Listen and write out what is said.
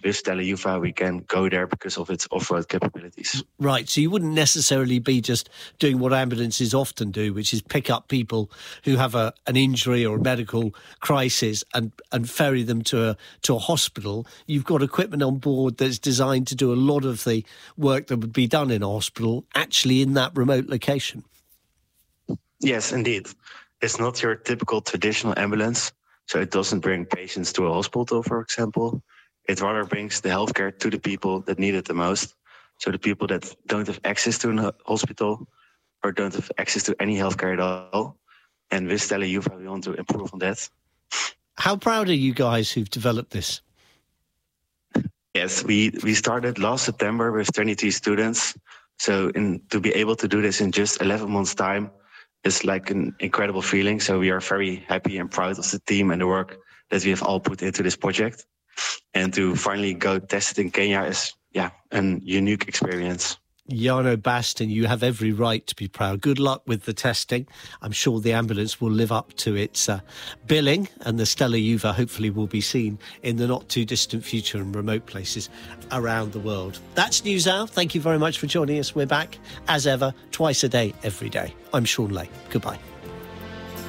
And with Stella Juva, we can go there because of its off-road capabilities. Right, so you wouldn't necessarily be just doing what ambulances often do, which is pick up people who have an injury or a medical crisis and ferry them to a hospital. You've got equipment on board that's designed to do a lot of the work that would be done in a hospital, actually in that remote location. Yes, indeed. It's not your typical traditional ambulance, so it doesn't bring patients to a hospital, for example. It rather brings the healthcare to the people that need it the most. So the people that don't have access to a hospital or don't have access to any healthcare at all. And with Stella Juva, we want to improve on that. How proud are you guys who've developed this? Yes, we started last September with 23 students. So to be able to do this in just 11 months' time is like an incredible feeling. So we are very happy and proud of the team and the work that we have all put into this project. And to finally go test it in Kenya is, a unique experience. Jarno Basten, you have every right to be proud. Good luck with the testing. I'm sure the ambulance will live up to its billing, and the Stella Juva hopefully will be seen in the not too distant future in remote places around the world. That's NewsHour. Thank you very much for joining us. We're back as ever, twice a day, every day. I'm Sean Lay. Goodbye.